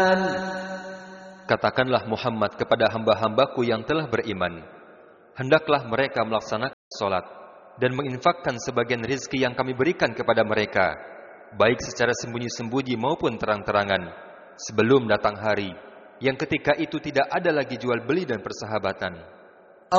Katakanlah Muhammad kepada hamba-hambaku yang telah beriman, hendaklah mereka melaksanakan salat dan menginfakkan sebagian rizki yang kami berikan kepada mereka, baik secara sembunyi-sembunyi maupun terang-terangan, sebelum datang hari yang ketika itu tidak ada lagi jual beli dan persahabatan.